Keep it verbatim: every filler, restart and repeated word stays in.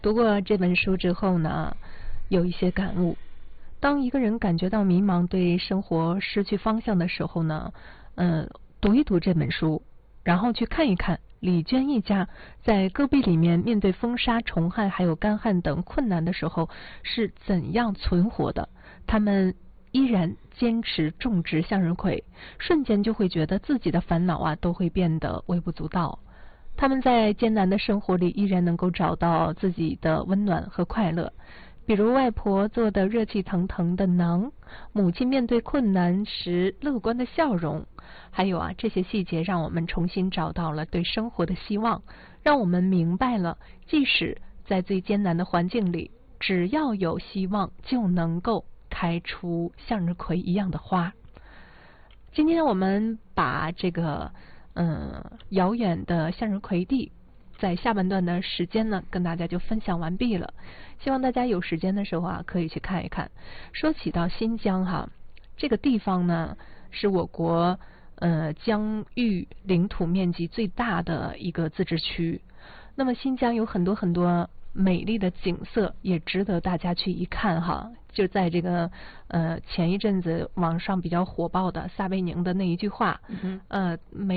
读过这本书之后呢，有一些感悟。当一个人感觉到迷茫，对生活失去方向的时候呢，嗯、呃，读一读这本书，然后去看一看李娟一家在戈壁里面面对风沙、虫害还有干旱等困难的时候是怎样存活的。他们依然坚持种植向日葵，瞬间就会觉得自己的烦恼啊都会变得微不足道。他们在艰难的生活里依然能够找到自己的温暖和快乐。比如外婆做的热气腾腾的馕，母亲面对困难时乐观的笑容，还有啊，这些细节让我们重新找到了对生活的希望，让我们明白了，即使在最艰难的环境里，只要有希望，就能够开出向日葵一样的花。今天我们把这个嗯遥远的向日葵地在下半段的时间呢，跟大家就分享完毕了。希望大家有时间的时候啊，可以去看一看。说起到新疆哈，这个地方呢，是我国呃疆域领土面积最大的一个自治区。那么新疆有很多很多美丽的景色，也值得大家去一看哈。就在这个呃前一阵子网上比较火爆的撒贝宁的那一句话，嗯、呃美。